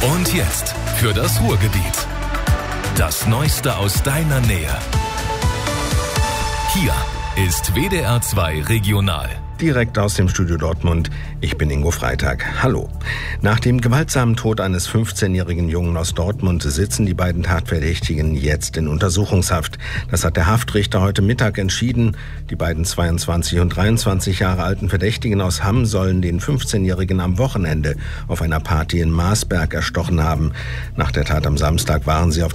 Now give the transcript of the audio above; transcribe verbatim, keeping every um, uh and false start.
Und jetzt für das Ruhrgebiet. Das Neueste aus deiner Nähe. Hier ist W D R zwei Regional. Direkt aus dem Studio Dortmund. Ich bin Ingo Freitag. Hallo. Nach dem gewaltsamen Tod eines fünfzehnjährigen Jungen aus Dortmund sitzen die beiden Tatverdächtigen jetzt in Untersuchungshaft. Das hat der Haftrichter heute Mittag entschieden. Die beiden zweiundzwanzig und dreiundzwanzig Jahre alten Verdächtigen aus Hamm sollen den fünfzehnjährigen am Wochenende auf einer Party in Marsberg erstochen haben. Nach der Tat am Samstag waren sie auf